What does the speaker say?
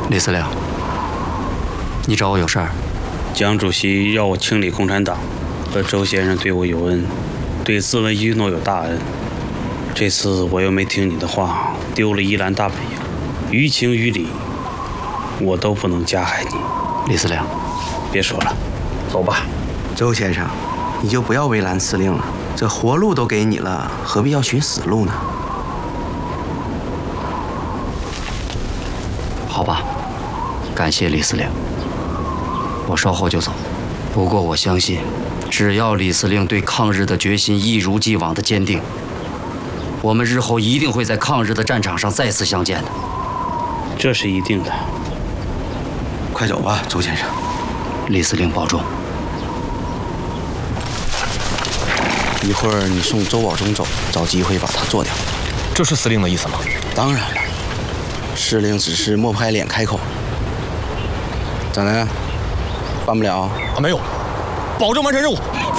李司令，你找我有事儿？ 蒋主席要我清理共产党，和周先生对我有恩，对自卫运动有大恩。这次我又没听你的话，丢了宜兰大本营，于情于理，我都不能加害你。 李司令， 别说了，走吧。 周先生，你就不要为难司令了，这活路都给你了，何必要寻死路呢？ 好吧，感谢李司令，我稍后就走。不过我相信，只要李司令对抗日的决心一如既往的坚定，我们日后一定会在抗日的战场上再次相见的。 这是一定的。 快走吧，周先生。 李司令保重。 一会儿你送周保中走，找机会把他做掉。 这是司令的意思吗？ 当然了，司令只是抹拍脸开口。咋的？办不了？ 没有，保证完成任务。